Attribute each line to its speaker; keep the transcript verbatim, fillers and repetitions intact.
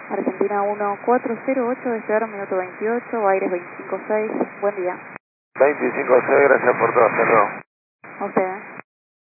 Speaker 1: Argentina uno cuatro cero ocho, despegar minuto veintiocho, aires veinticinco seis, buen día.
Speaker 2: veinticinco seis, gracias por todo, hasta luego.
Speaker 1: A usted.